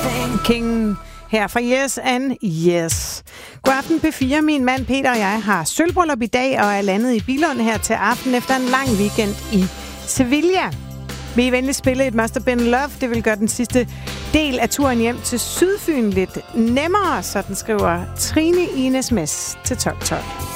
King her fra Yes and Yes. God aften P4. Min mand Peter og jeg har sølvbryllup i dag og er landet i Billund her til aften efter en lang weekend i Sevilla. Vil I venligst spille et Must Have Been Love? Det vil gøre den sidste del af turen hjem til Sydfyn lidt nemmere, sådan skriver Trine Ines Mess til 1212.